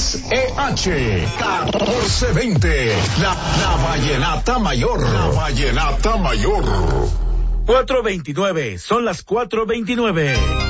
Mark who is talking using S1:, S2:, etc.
S1: XEH 1420. La Vallenata Mayor. La Vallenata Mayor.
S2: 4:29, son las 4:29.